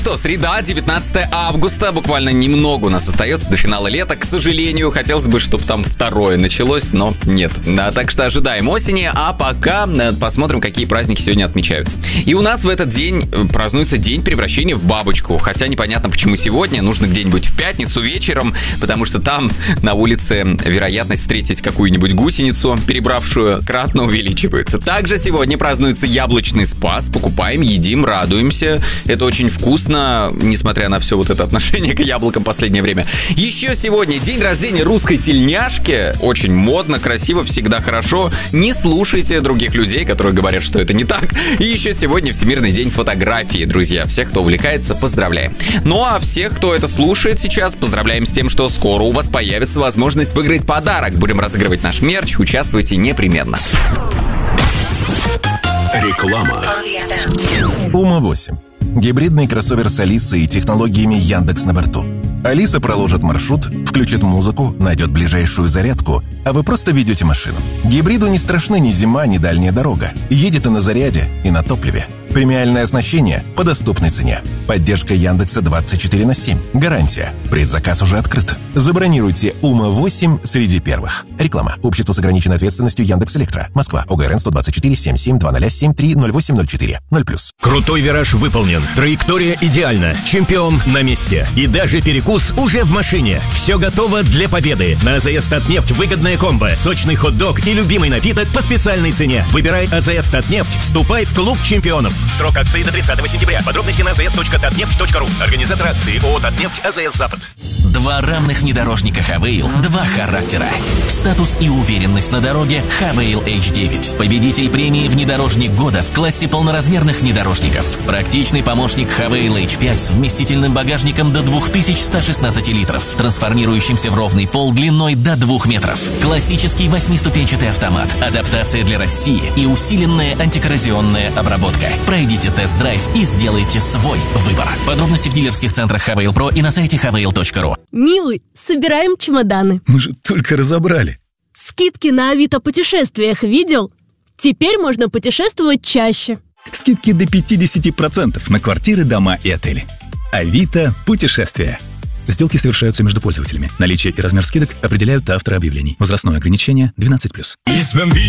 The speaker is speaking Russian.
что, среда, 19 августа. Буквально немного у нас остается до финала лета. К сожалению, хотелось бы, чтобы там второе началось, но нет. Да, так что ожидаем осени, а пока посмотрим, какие праздники сегодня отмечаются. И у нас в этот день празднуется день превращения в бабочку. Хотя непонятно, почему сегодня. Нужно где-нибудь в пятницу вечером, потому что там на улице вероятность встретить какую-нибудь гусеницу, перебравшую, кратно увеличивается. Также сегодня празднуется яблочный спас. Покупаем, едим, радуемся. Это очень вкусно, несмотря на все вот это отношение к яблокам в последнее время. Еще сегодня день рождения русской тельняшки. Очень модно, красиво, всегда хорошо. Не слушайте других людей, которые говорят, что это не так. И еще сегодня Всемирный день фотографии, друзья. Всех, кто увлекается, поздравляем. Ну а всех, кто это слушает сейчас, поздравляем с тем, что скоро у вас появится возможность выиграть подарок. Будем разыгрывать наш мерч. Участвуйте непременно. Реклама. Ума-8. Гибридный кроссовер с Алисой и технологиями Яндекс на борту. Алиса проложит маршрут, включит музыку, найдет ближайшую зарядку, а вы просто ведете машину. Гибриду не страшны ни зима, ни дальняя дорога. Едет и на заряде, и на топливе. Премиальное оснащение по доступной цене. Поддержка Яндекса 24/7. Гарантия. Предзаказ уже открыт. Забронируйте Ума-8 среди первых. Реклама. Общество с ограниченной ответственностью Яндекс.Электро. Москва. ОГРН 124 77 0073 0804 0+. Крутой вираж выполнен. Траектория идеальна. Чемпион на месте. И даже перекус уже в машине. Все готово для победы. На АЗС Татнефть выгодная комбо. Сочный хот-дог и любимый напиток по специальной цене. Выбирай АЗС Татнефть. Вступай в клуб чемпионов. Срок акции до 30 сентября. Подробности на azs.tatneft.ru. Организатор акции ООО «Татнефть», АЗС «Запад». Два равных внедорожника Хавейл, два характера. Статус и уверенность на дороге Хавейл H9. Победитель премии «Внедорожник года» в классе полноразмерных внедорожников. Практичный помощник Хавейл H5 с вместительным багажником до 2116 литров, трансформирующимся в ровный пол длиной до 2 метров. Классический 8-ступенчатый автомат, адаптация для России и усиленная антикоррозионная обработка. Пройдите тест-драйв и сделайте свой выбор. Подробности в дилерских центрах Хавейл Про и на сайте havail.ru. Милый, собираем чемоданы. Мы же только разобрали. Скидки на Авито путешествиях видел? Теперь можно путешествовать чаще. Скидки до 50% на квартиры, дома и отели. Авито путешествия. Сделки совершаются между пользователями. Наличие и размер скидок определяют авторы объявлений. Возрастное ограничение 12+. Если вам видео